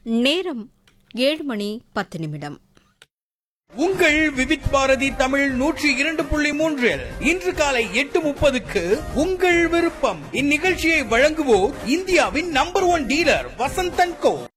நேரம் 7:10. உங்கள் விவித் பாரதி தமிழ் 102.3 இன்று காலை 8:30க்கு உங்கள் விருப்பம். இந்நிகழ்ச்சியை வழங்குவோர் இந்தியாவின் நம்பர் 1 டீலர் வசந்த் & கோ.